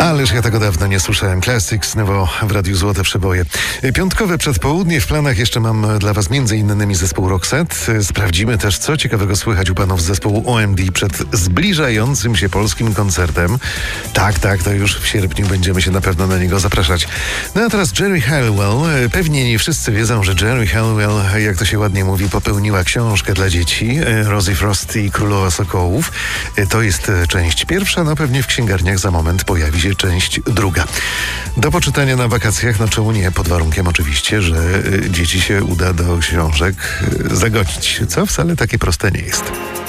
Ależ ja tego dawno nie słyszałem. Classics Nowo w Radiu Złote Przeboje. Piątkowe przedpołudnie. W planach jeszcze mam dla Was m.in. zespół Roxette. Sprawdzimy też, co ciekawego słychać u panów z zespołu OMD przed zbliżającym się polskim koncertem. Tak, to już w sierpniu będziemy się na pewno na niego zapraszać. No a teraz Geri Halliwell. Pewnie nie wszyscy wiedzą, że Geri Halliwell, jak to się ładnie mówi, popełniła książkę dla dzieci. Rosie Frost i Królowa Sokołów. To jest część pierwsza, no pewnie w księgarniach za moment pojawi się część druga. Do poczytania na wakacjach, no czemu nie, pod warunkiem oczywiście, że dzieci się uda do książek zagodzić, co wcale takie proste nie jest.